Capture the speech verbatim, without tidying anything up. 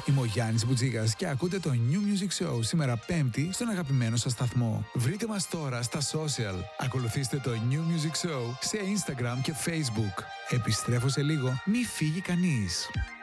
Είμαι ο Γιάννης Μπουτζίγας και ακούτε το New Music Show σήμερα Πέμπτη στον αγαπημένο σας σταθμό. Βρείτε μας τώρα στα social. Ακολουθήστε το New Music Show σε Instagram και Facebook. Επιστρέφω σε λίγο, μη φύγει κανείς.